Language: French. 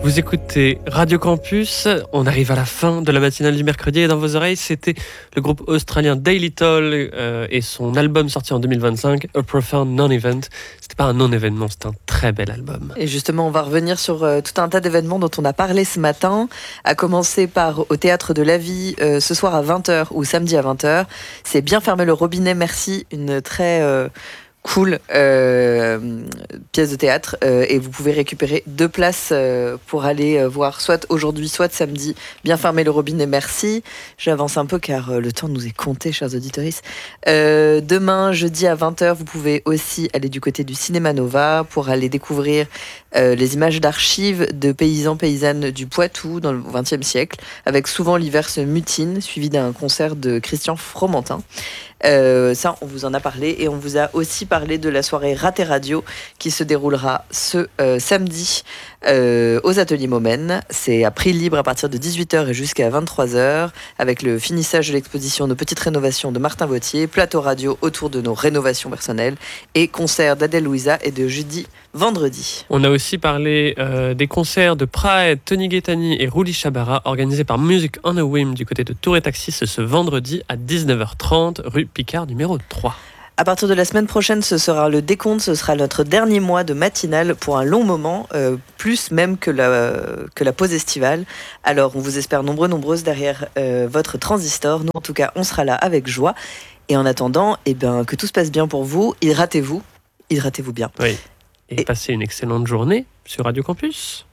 Vous écoutez Radio Campus, on arrive à la fin de la matinale du mercredi et dans vos oreilles, c'était le groupe australien Daily Toll et son album sorti en 2025, A Profound Non-Event. C'était pas un non-événement, c'était un très bel album. Et justement, on va revenir sur tout un tas d'événements dont on a parlé ce matin, à commencer par au Théâtre de la Vie, ce soir à 20h ou samedi à 20h. C'est Bien fermer le robinet, merci, une très... cool pièce de théâtre et vous pouvez récupérer 2 places pour aller voir soit aujourd'hui soit samedi Bien fermer le robinet, merci. J'avance un peu car le temps nous est compté, chers auditeurs. Demain jeudi à 20h vous pouvez aussi aller du côté du Cinéma Nova pour aller découvrir les images d'archives de paysans paysannes du Poitou dans le XXe siècle, avec souvent l'hiver se mutine, suivi d'un concert de Christian Fromentin. Ça, on vous en a parlé et on vous a aussi parlé de la soirée Raté Radio qui se déroulera ce samedi aux ateliers Momen. C'est à prix libre à partir de 18h et jusqu'à 23h avec le finissage de l'exposition Nos petites rénovations de Martin Vautier, plateau radio autour de nos rénovations personnelles et concert d'Adèle Louisa et de Judy vendredi. On a aussi parlé des concerts de Praed, Tony Gaetani et Rouli Chabara organisés par Music on a Whim du côté de Tour et Taxis ce vendredi à 19h30 rue Picard numéro 3. À partir de la semaine prochaine, ce sera le décompte, ce sera notre dernier mois de matinale pour un long moment, plus même que la pause estivale. Alors, on vous espère nombreuses derrière votre transistor. Nous, en tout cas, on sera là avec joie. Et en attendant, que tout se passe bien pour vous. Hydratez-vous bien. Oui. Et passez une excellente journée sur Radio Campus.